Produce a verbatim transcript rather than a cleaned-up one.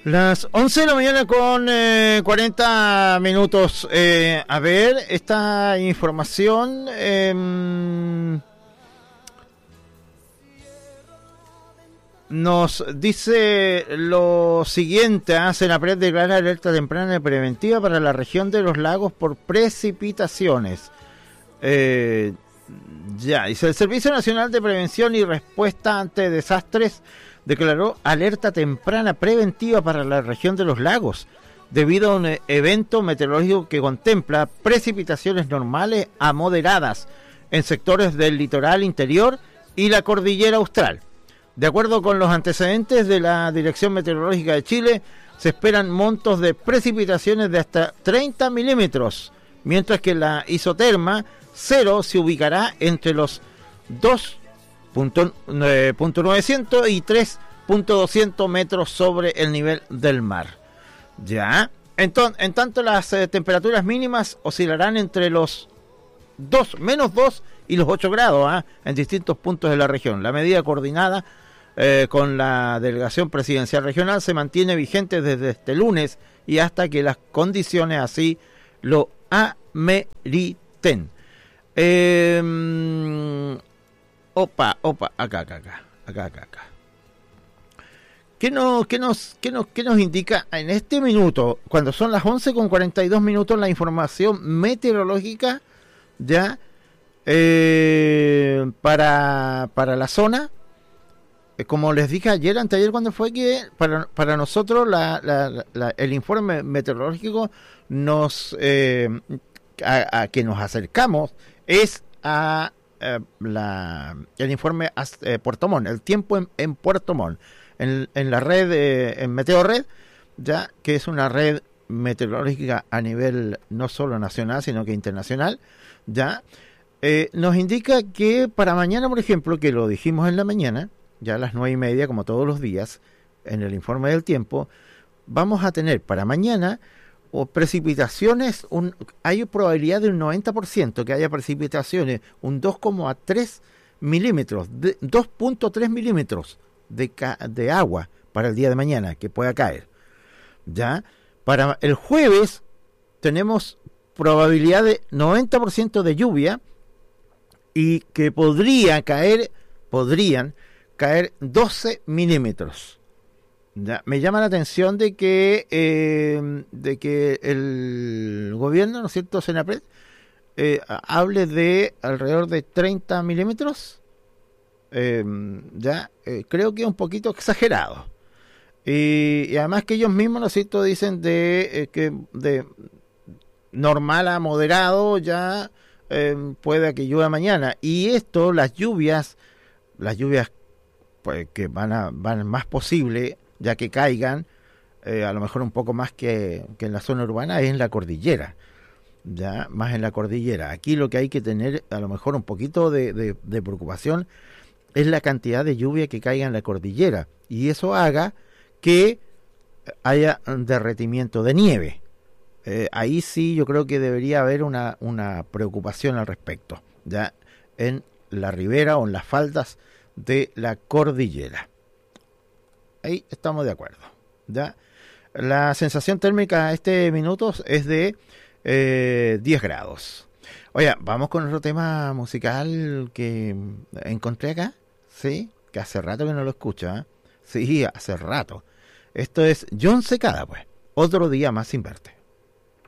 Las once de la mañana con eh, cuarenta minutos. Eh, a ver, esta información eh, nos dice lo siguiente. ¿eh? Senapred declara alerta temprana y preventiva para la región de los lagos por precipitaciones. Eh, ya, dice el Servicio Nacional de Prevención y Respuesta ante Desastres declaró alerta temprana preventiva para la región de los lagos debido a un evento meteorológico que contempla precipitaciones normales a moderadas en sectores del litoral interior y la cordillera austral. De acuerdo con los antecedentes de la Dirección Meteorológica de Chile, se esperan montos de precipitaciones de hasta treinta milímetros, mientras que la isoterma cero se ubicará entre los dos punto novecientos y tres punto doscientos metros sobre el nivel del mar. Ya, entonces, en tanto las eh, temperaturas mínimas oscilarán entre los dos, menos dos y los ocho grados ¿eh? en distintos puntos de la región. La medida coordinada eh, con la Delegación Presidencial Regional se mantiene vigente desde este lunes y hasta que las condiciones así lo ameriten. Eh, Opa, opa, acá, acá, acá, acá, acá, acá. ¿Qué nos, qué nos, qué nos, qué nos indica en este minuto, cuando son las once con cuarenta y dos minutos, la información meteorológica ya eh, para, para la zona? Eh, como les dije ayer, anteayer, cuando fue que para, para nosotros la, la, la, el informe meteorológico nos eh, a, a que nos acercamos es a Eh, la, el informe eh, Puerto Montt, el tiempo en, en Puerto Montt, en, en la red, eh, en Meteorred, ya que es una red meteorológica a nivel no solo nacional, sino que internacional, ya eh, nos indica que para mañana, por ejemplo, que lo dijimos en la mañana, ya a las nueve y media, como todos los días, en el informe del tiempo, vamos a tener para mañana o precipitaciones, un, hay probabilidad de un noventa por ciento que haya precipitaciones, un dos coma tres milímetros, de, dos punto tres milímetros de, de agua para el día de mañana que pueda caer. Ya para el jueves tenemos probabilidad de noventa por ciento de lluvia y que podría caer, podrían caer doce milímetros. Ya, me llama la atención de que eh, de que el gobierno, ¿no es cierto?, Senapred, eh, hable de alrededor de treinta milímetros. Eh, ya, eh, creo que es un poquito exagerado. Y, y además que ellos mismos, ¿no es cierto?, dicen de eh, que de normal a moderado ya eh, puede que llueva mañana. Y esto, las lluvias, las lluvias pues que van a van más posible, ya que caigan, eh, a lo mejor un poco más que, que en la zona urbana, es en la cordillera, ya más en la cordillera. Aquí lo que hay que tener a lo mejor un poquito de, de, de preocupación es la cantidad de lluvia que caiga en la cordillera, y eso haga que haya un derretimiento de nieve. Eh, ahí sí yo creo que debería haber una, una preocupación al respecto, ya en la ribera o en las faldas de la cordillera. Ahí estamos de acuerdo. ¿Ya? La sensación térmica a este minuto es de eh, diez grados. Oye, vamos con otro tema musical que encontré acá. Sí, que hace rato que no lo escucho. ¿eh? Sí, hace rato. Esto es Jon Secada, pues. Otro día más sin verte.